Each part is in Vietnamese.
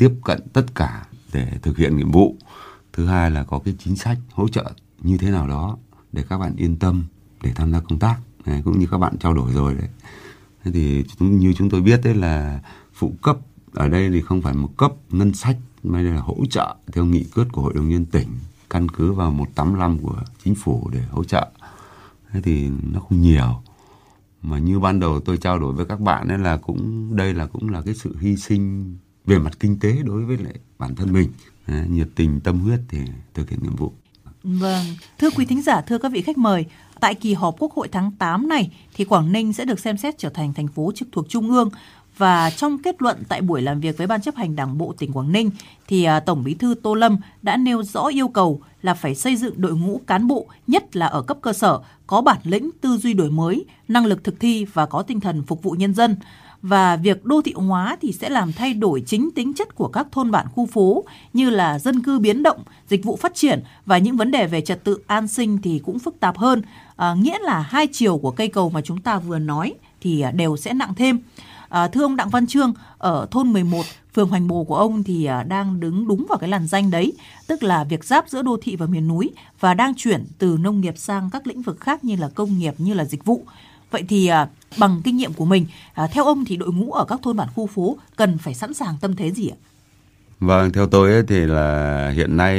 tiếp cận tất cả để thực hiện nhiệm vụ. Thứ hai là có cái chính sách hỗ trợ như thế nào đó để các bạn yên tâm để tham gia công tác. Đấy, cũng như các bạn trao đổi rồi đấy. Thế thì như chúng tôi biết đấy là phụ cấp ở đây thì không phải một cấp ngân sách mà đây là hỗ trợ theo nghị quyết của Hội đồng nhân dân tỉnh, căn cứ vào 185 của chính phủ để hỗ trợ. Thế thì nó không nhiều. Mà như ban đầu tôi trao đổi với các bạn ấy là đây cũng là cái sự hy sinh về mặt kinh tế đối với lại bản thân mình. Đấy, nhiệt tình tâm huyết để thực hiện nhiệm vụ. Vâng, thưa quý thính giả, thưa các vị khách mời, tại kỳ họp Quốc hội tháng 8 này thì Quảng Ninh sẽ được xem xét trở thành thành phố trực thuộc Trung ương. Và trong kết luận tại buổi làm việc với Ban chấp hành Đảng bộ tỉnh Quảng Ninh thì Tổng Bí thư Tô Lâm đã nêu rõ yêu cầu là phải xây dựng đội ngũ cán bộ, nhất là ở cấp cơ sở, có bản lĩnh, tư duy đổi mới, năng lực thực thi và có tinh thần phục vụ nhân dân. Và việc đô thị hóa thì sẽ làm thay đổi chính tính chất của các thôn bản khu phố, như là dân cư biến động, dịch vụ phát triển và những vấn đề về trật tự an sinh thì cũng phức tạp hơn. Nghĩa là hai chiều của cây cầu mà chúng ta vừa nói thì đều sẽ nặng thêm. Thưa ông Đặng Văn Trương, ở thôn 11, phường Hoành Bồ của ông thì đang đứng đúng vào cái làn ranh đấy, tức là việc giáp giữa đô thị và miền núi và đang chuyển từ nông nghiệp sang các lĩnh vực khác như là công nghiệp, như là dịch vụ. Vậy thì bằng kinh nghiệm của mình, theo ông thì đội ngũ ở các thôn bản khu phố cần phải sẵn sàng tâm thế gì ạ? Vâng, theo tôi ấy thì là hiện nay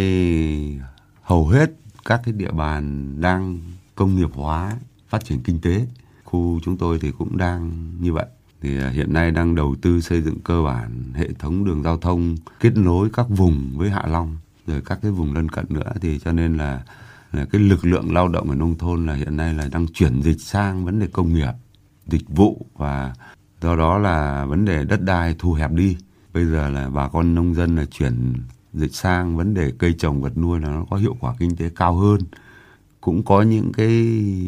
hầu hết các cái địa bàn đang công nghiệp hóa, phát triển kinh tế. Khu chúng tôi thì cũng đang như vậy. Thì hiện nay đang đầu tư xây dựng cơ bản hệ thống đường giao thông kết nối các vùng với Hạ Long, rồi các cái vùng lân cận nữa. Thì cho nên là cái lực lượng lao động ở nông thôn là hiện nay là đang chuyển dịch sang vấn đề công nghiệp, dịch vụ, và do đó là vấn đề đất đai thu hẹp đi. Bây giờ là bà con nông dân là chuyển dịch sang vấn đề cây trồng vật nuôi là nó có hiệu quả kinh tế cao hơn, cũng có những cái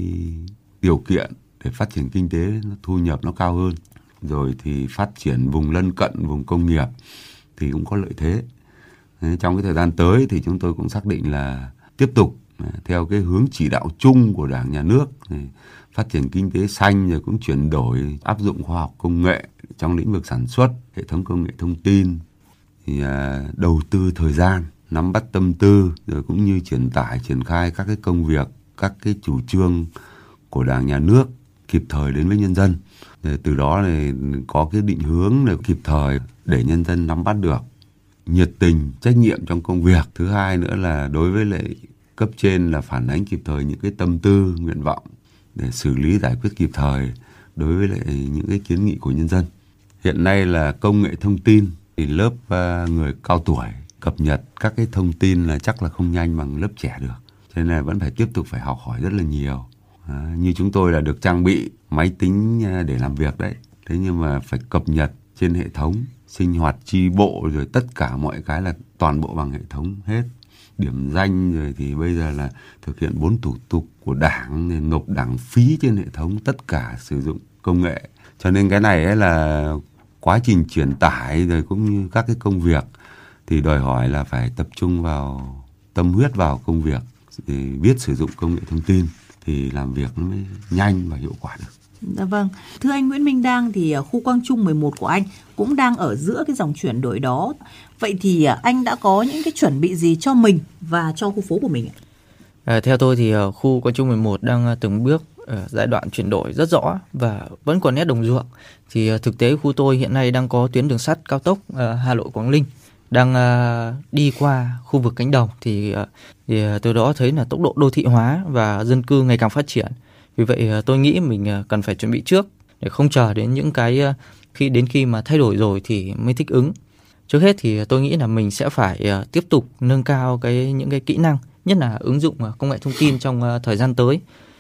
điều kiện để phát triển kinh tế, thu nhập nó cao hơn. Rồi thì phát triển vùng lân cận, vùng công nghiệp thì cũng có lợi thế. Trong cái thời gian tới thì chúng tôi cũng xác định là tiếp tục theo cái hướng chỉ đạo chung của Đảng, Nhà nước, phát triển kinh tế xanh, rồi cũng chuyển đổi áp dụng khoa học công nghệ trong lĩnh vực sản xuất, hệ thống công nghệ thông tin, thì đầu tư thời gian, nắm bắt tâm tư, rồi cũng như triển khai các cái công việc, các cái chủ trương của Đảng, Nhà nước kịp thời đến với nhân dân. Rồi từ đó thì có cái định hướng để kịp thời để nhân dân nắm bắt được, nhiệt tình, trách nhiệm trong công việc. Thứ hai nữa là đối với lại cấp trên là phản ánh kịp thời những cái tâm tư, nguyện vọng để xử lý giải quyết kịp thời đối với lại những cái kiến nghị của nhân dân. Hiện nay là công nghệ thông tin thì lớp người cao tuổi cập nhật các cái thông tin là chắc là không nhanh bằng lớp trẻ được. Cho nên là vẫn phải tiếp tục phải học hỏi rất là nhiều. Như chúng tôi là được trang bị máy tính để làm việc đấy. Thế nhưng mà phải cập nhật trên hệ thống, sinh hoạt chi bộ rồi tất cả mọi cái là toàn bộ bằng hệ thống hết. Điểm danh rồi thì bây giờ là thực hiện 4 thủ tục của Đảng, thì nộp đảng phí trên hệ thống, tất cả sử dụng công nghệ. Cho nên cái này ấy là quá trình truyền tải rồi cũng như các cái công việc thì đòi hỏi là phải tập trung vào, tâm huyết vào công việc, thì biết sử dụng công nghệ thông tin thì làm việc nó mới nhanh và hiệu quả được. Dạ vâng. Thưa anh Nguyễn Minh Đang thì khu Quang Trung 11 của anh cũng đang ở giữa cái dòng chuyển đổi đó. Vậy thì anh đã có những cái chuẩn bị gì cho mình và cho khu phố của mình ạ? Theo tôi thì khu Quang Trung 11 đang từng bước ở giai đoạn chuyển đổi rất rõ và vẫn còn nét đồng ruộng. Thì thực tế khu tôi hiện nay đang có tuyến đường sắt cao tốc Hà Nội Quảng Ninh đang đi qua khu vực cánh đồng, thì từ đó thấy là tốc độ đô thị hóa và dân cư ngày càng phát triển. Vì vậy tôi nghĩ mình cần phải chuẩn bị trước để không chờ đến những cái khi mà thay đổi rồi thì mới thích ứng. Trước hết thì tôi nghĩ là mình sẽ phải tiếp tục nâng cao những cái kỹ năng, nhất là ứng dụng công nghệ thông tin trong thời gian tới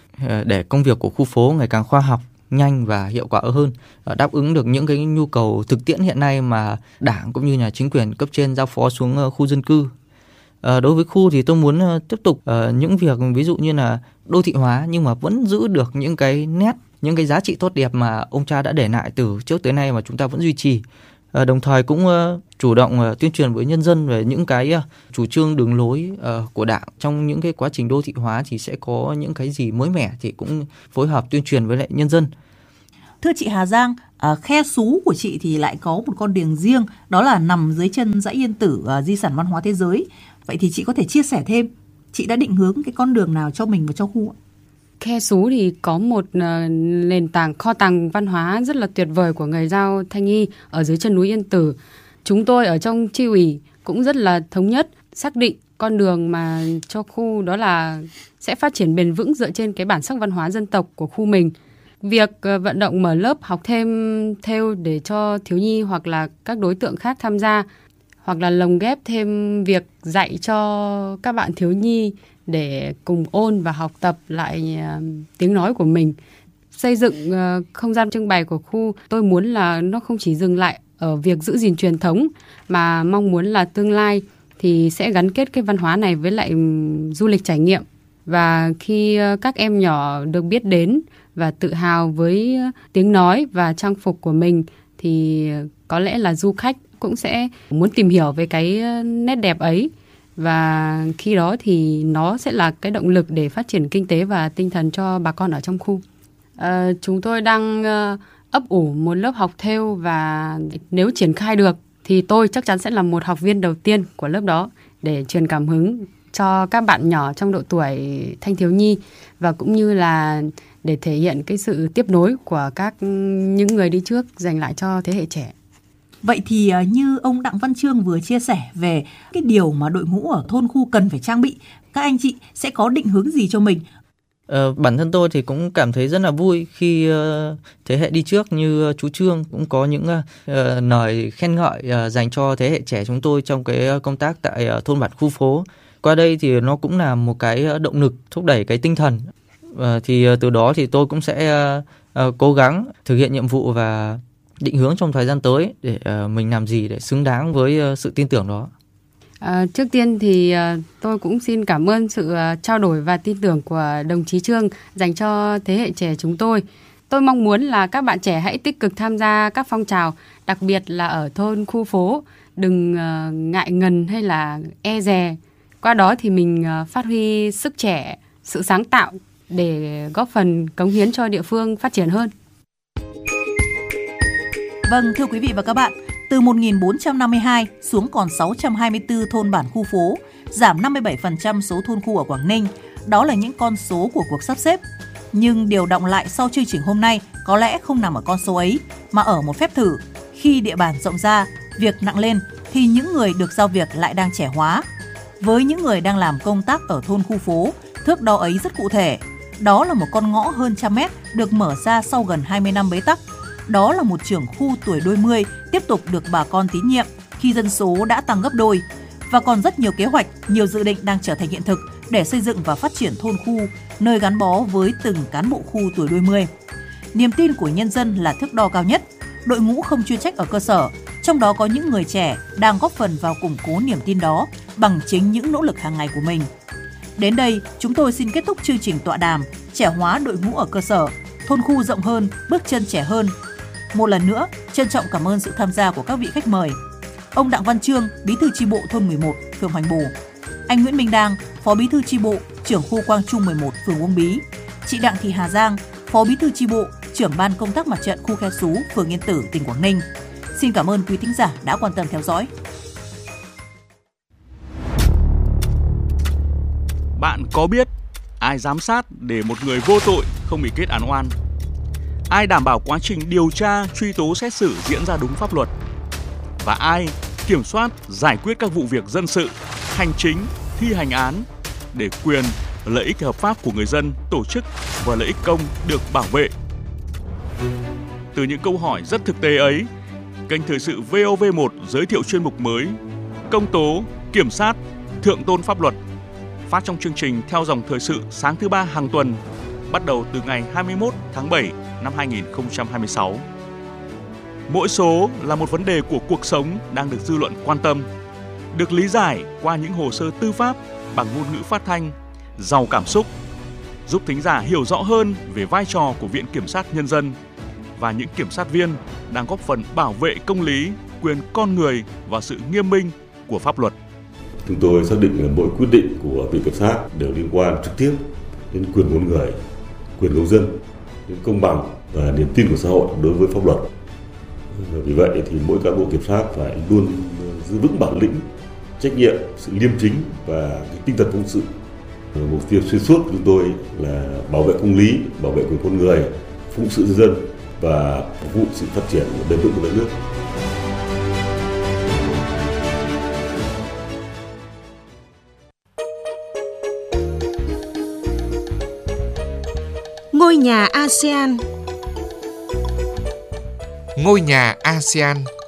để công việc của khu phố ngày càng khoa học, nhanh và hiệu quả hơn, đáp ứng được những cái nhu cầu thực tiễn hiện nay mà Đảng cũng như là chính quyền cấp trên giao phó xuống khu dân cư. Đối với khu thì tôi muốn tiếp tục những việc ví dụ như là đô thị hóa nhưng mà vẫn giữ được những cái nét, những cái giá trị tốt đẹp mà ông cha đã để lại từ trước tới nay mà chúng ta vẫn duy trì. Đồng thời cũng chủ động tuyên truyền với nhân dân về những cái chủ trương đường lối của Đảng. Trong những cái quá trình đô thị hóa thì sẽ có những cái gì mới mẻ thì cũng phối hợp tuyên truyền với lại nhân dân. Thưa chị Hà Giang, Khe Sú của chị thì lại có một con đường riêng, đó là nằm dưới chân dãy Yên Tử, di sản văn hóa thế giới. Vậy thì chị có thể chia sẻ thêm, chị đã định hướng cái con đường nào cho mình và cho khu ạ? Khe Sú thì có một nền tảng kho tàng văn hóa rất là tuyệt vời của người Dao Thanh Y ở dưới chân núi Yên Tử. Chúng tôi ở trong chi ủy cũng rất là thống nhất xác định con đường mà cho khu đó là sẽ phát triển bền vững dựa trên cái bản sắc văn hóa dân tộc của khu mình. Việc vận động mở lớp học thêm thêu để cho thiếu nhi hoặc là các đối tượng khác tham gia, hoặc là lồng ghép thêm việc dạy cho các bạn thiếu nhi để cùng ôn và học tập lại tiếng nói của mình. Xây dựng không gian trưng bày của khu, tôi muốn là nó không chỉ dừng lại ở việc giữ gìn truyền thống, mà mong muốn là tương lai thì sẽ gắn kết cái văn hóa này với lại du lịch trải nghiệm. Và khi các em nhỏ được biết đến và tự hào với tiếng nói và trang phục của mình thì có lẽ là du khách cũng sẽ muốn tìm hiểu về cái nét đẹp ấy. Và khi đó thì nó sẽ là cái động lực để phát triển kinh tế và tinh thần cho bà con ở trong khu. Chúng tôi đang ấp ủ một lớp học thêu, và nếu triển khai được thì tôi chắc chắn sẽ là một học viên đầu tiên của lớp đó để truyền cảm hứng cho các bạn nhỏ trong độ tuổi thanh thiếu nhi, và cũng như là để thể hiện cái sự tiếp nối của những người đi trước dành lại cho thế hệ trẻ. Vậy thì như ông Đặng Văn Trương vừa chia sẻ về cái điều mà đội ngũ ở thôn khu cần phải trang bị, các anh chị sẽ có định hướng gì cho mình? Bản thân tôi thì cũng cảm thấy rất là vui khi thế hệ đi trước như chú Trương cũng có những lời khen ngợi dành cho thế hệ trẻ chúng tôi trong cái công tác tại thôn bản khu phố. Qua đây thì nó cũng là một cái động lực thúc đẩy cái tinh thần. Thì từ đó thì tôi cũng sẽ cố gắng thực hiện nhiệm vụ và định hướng trong thời gian tới để mình làm gì để xứng đáng với sự tin tưởng đó. Trước tiên thì tôi cũng xin cảm ơn sự trao đổi và tin tưởng của đồng chí Trương dành cho thế hệ trẻ chúng tôi. Tôi mong muốn là các bạn trẻ hãy tích cực tham gia các phong trào, đặc biệt là ở thôn khu phố, đừng ngại ngần hay là e dè. Qua đó thì mình phát huy sức trẻ, sự sáng tạo để góp phần cống hiến cho địa phương phát triển hơn. Vâng, thưa quý vị và các bạn, từ 1.452 xuống còn 624 thôn bản khu phố, giảm 57% số thôn khu ở Quảng Ninh. Đó là những con số của cuộc sắp xếp. Nhưng điều động lại sau chương trình hôm nay có lẽ không nằm ở con số ấy, mà ở một phép thử. Khi địa bàn rộng ra, việc nặng lên, thì những người được giao việc lại đang trẻ hóa. Với những người đang làm công tác ở thôn khu phố, thước đo ấy rất cụ thể. Đó là một con ngõ hơn 100 mét được mở ra sau gần 20 năm bế tắc. Đó là một trưởng khu tuổi đôi mươi tiếp tục được bà con tín nhiệm khi dân số đã tăng gấp đôi. Và còn rất nhiều kế hoạch, nhiều dự định đang trở thành hiện thực để xây dựng và phát triển thôn khu, nơi gắn bó với từng cán bộ khu tuổi đôi mươi. Niềm tin của nhân dân là thước đo cao nhất. Đội ngũ không chuyên trách ở cơ sở, trong đó có những người trẻ đang góp phần vào củng cố niềm tin đó bằng chính những nỗ lực hàng ngày của mình. Đến đây, chúng tôi xin kết thúc chương trình tọa đàm Trẻ hóa đội ngũ ở cơ sở, thôn khu rộng hơn, bước chân trẻ hơn. Một lần nữa, trân trọng cảm ơn sự tham gia của các vị khách mời. Ông Đặng Văn Trương, Bí thư chi bộ thôn 11, phường Hoành Bồ. Anh Nguyễn Minh Đang, Phó Bí thư chi bộ, trưởng khu Quang Trung 11, phường Uông Bí. Chị Đặng Thị Hà Giang, Phó Bí thư chi bộ, trưởng ban công tác mặt trận khu Khe Sú, phường Yên Tử, tỉnh Quảng Ninh. Xin cảm ơn quý thính giả đã quan tâm theo dõi. Bạn có biết ai giám sát để một người vô tội không bị kết án oan? Ai đảm bảo quá trình điều tra, truy tố, xét xử diễn ra đúng pháp luật? Và ai kiểm soát, giải quyết các vụ việc dân sự, hành chính, thi hành án để quyền, lợi ích hợp pháp của người dân, tổ chức và lợi ích công được bảo vệ? Từ những câu hỏi rất thực tế ấy, kênh Thời sự VOV1 giới thiệu chuyên mục mới Công tố, kiểm sát, thượng tôn pháp luật, phát trong chương trình theo dòng thời sự sáng thứ 3 hàng tuần, bắt đầu từ ngày 21 tháng 7 năm 2026. Mỗi số là một vấn đề của cuộc sống đang được dư luận quan tâm, được lý giải qua những hồ sơ tư pháp bằng ngôn ngữ phát thanh, giàu cảm xúc, giúp thính giả hiểu rõ hơn về vai trò của Viện Kiểm sát Nhân dân và những kiểm sát viên đang góp phần bảo vệ công lý, quyền con người và sự nghiêm minh của pháp luật. Chúng tôi xác định là mỗi quyết định của Viện Kiểm sát đều liên quan trực tiếp đến quyền con người, quyền công dân, đến công bằng và niềm tin của xã hội đối với pháp luật. Vì vậy thì mỗi cán bộ kiểm sát phải luôn giữ vững bản lĩnh, trách nhiệm, sự liêm chính và cái tinh thần phụng sự. Mục tiêu xuyên suốt của chúng tôi là bảo vệ công lý, bảo vệ quyền con người, phụng sự nhân dân và phục vụ sự phát triển bền vững của đất nước. Ngôi nhà ASEAN. Ngôi nhà ASEAN